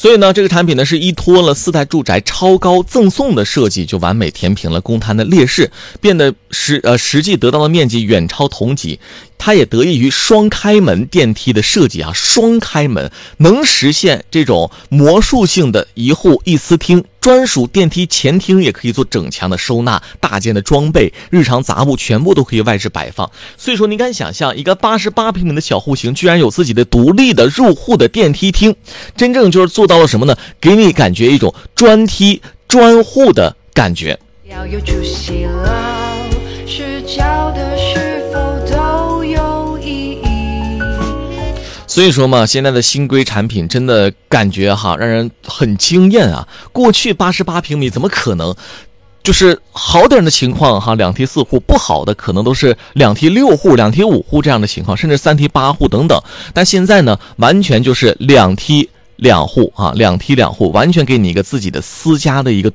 所以呢，这个产品呢是依托了4代住宅超高赠送的设计，就完美填平了公摊的劣势，变得实际得到的面积远超同级。它也得益于双开门电梯的设计啊，双开门能实现这种魔术性的一户一司厅，专属电梯前厅也可以做整墙的收纳，大件的装备、日常杂物全部都可以外置摆放。所以说，你敢想象一个88平米的小户型，居然有自己的独立的入户的电梯厅，真正就是做到了什么呢？给你感觉一种专梯专户的感觉。要有出息了，是教的是否都有意义。所以说嘛，现在的新规产品真的感觉哈，让人很惊艳啊！过去88平米怎么可能？就是好点的情况哈，2梯4户；不好的可能都是2梯6户、2梯5户这样的情况，甚至3梯8户等等。但现在呢，完全就是2梯2户啊，2梯2户，完全给你一个自己的私家的一个